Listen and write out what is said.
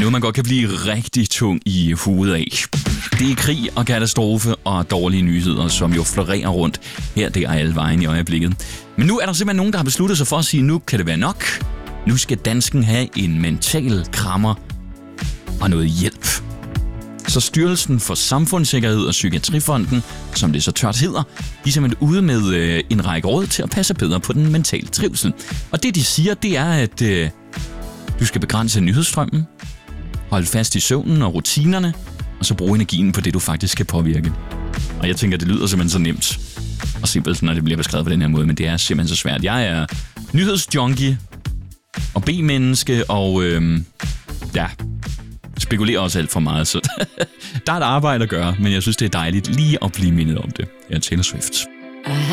Noget, man godt kan blive rigtig tung i hovedet af. Det er krig og katastrofe og dårlige nyheder, som jo florerer rundt her, det er alle vejen i øjeblikket. Men nu er der simpelthen nogen, der har besluttet sig for at sige, nu kan det være nok. Nu skal dansken have en mental krammer og noget hjælp. Så Styrelsen for Samfundssikkerhed og Psykiatrifonden, som det så tørt hedder, de er simpelthen ude med en række råd til at passe bedre på den mentale trivsel. Og det, de siger, det er, at du skal begrænse nyhedsstrømmen, holde fast i søvnen og rutinerne, og så bruge energien på det, du faktisk kan påvirke. Og jeg tænker, det lyder simpelthen så nemt og simpelt, når det bliver beskrevet på den her måde, men det er simpelthen så svært. Jeg er nyhedsjunkie og B-menneske, og spekulerer også alt for meget, så der er et arbejde at gøre, men jeg synes, det er dejligt lige at blive mindet om det. Jeg er Taylor Swift.